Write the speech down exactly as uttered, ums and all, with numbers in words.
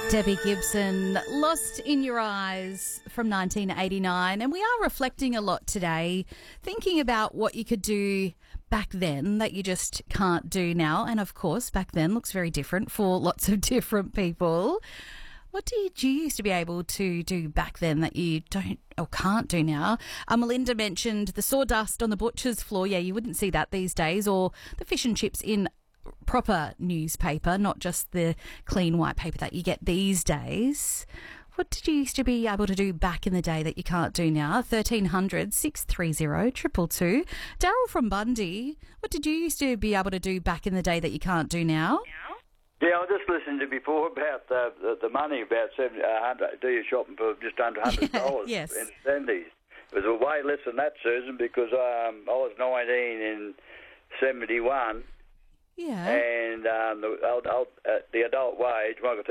Debbie Gibson, Lost in Your Eyes from nineteen eighty-nine. And we are reflecting a lot today, thinking about what you could do back then that you just can't do now. And of course, back then looks very different for lots of different people. What did you used to be able to do back then that you don't or can't do now? Uh, Melinda mentioned the sawdust on the butcher's floor. Yeah, you wouldn't see that these days. Or the fish and chips in proper newspaper, not just the clean white paper that you get these days. What did you used to be able to do back in the day that you can't do now? thirteen hundred, six three zero, two two two. Daryl from Bundy, what did you used to be able to do back in the day that you can't do now? Yeah, I just listened to before about uh, the, the money, about seventy, uh, hundred, do your shopping for just under one hundred dollars yes. in the seventies. It was way less than that, Susan, because um, I was nineteen in seventy-one. Yeah. And um, the, old, old, uh, the adult wage,